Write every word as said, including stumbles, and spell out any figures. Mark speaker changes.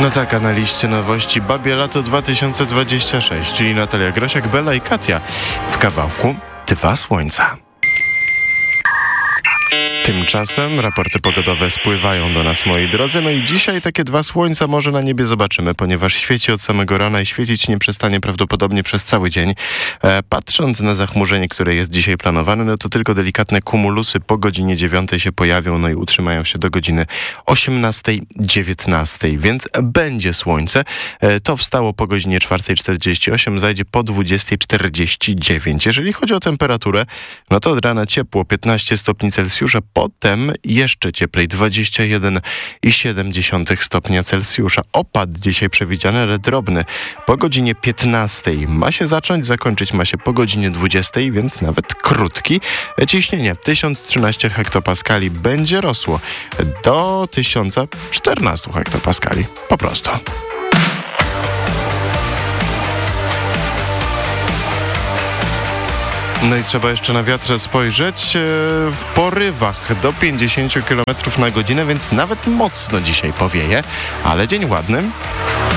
Speaker 1: No tak, a na liście nowości Babie Lato dwa tysiące dwadzieścia sześć, czyli Natalia Grosiak, Bela i Katia w kawałku Dwa Słońca. Tymczasem raporty pogodowe spływają do nas, moi drodzy. No i dzisiaj takie dwa słońca może na niebie zobaczymy, ponieważ świeci od samego rana i świecić nie przestanie prawdopodobnie przez cały dzień. E, patrząc na zachmurzenie, które jest dzisiaj planowane, no to tylko delikatne kumulusy po godzinie dziewiątej się pojawią, no i utrzymają się do godziny osiemnastej dziewiętnastej, więc będzie słońce. E, to wstało po godzinie czwartej czterdzieści osiem, zajdzie po dwudziestej czterdzieści dziewięć. Jeżeli chodzi o temperaturę, no to od rana ciepło, piętnaście stopni Celsjusza, potem jeszcze cieplej, dwadzieścia jeden i siedem dziesiątych stopnia Celsjusza. Opad dzisiaj przewidziany, ale drobny. Po godzinie piętnastej ma się zacząć, zakończyć ma się po godzinie dwudziestej, więc nawet krótki. Ciśnienie tysiąc trzynaście hektopaskali będzie rosło do tysiąc czternaście hektopaskali. Po prostu. No i trzeba jeszcze na wiatr spojrzeć. W porywach do pięćdziesiąt kilometrów na godzinę, więc nawet mocno dzisiaj powieje, ale dzień ładny.